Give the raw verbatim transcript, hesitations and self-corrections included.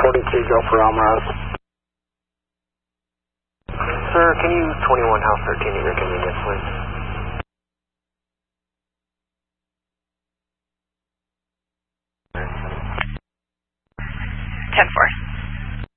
forty-two, go for Almaraz. Sir, can you twenty-one House thirteen at your convenience, please? ten four.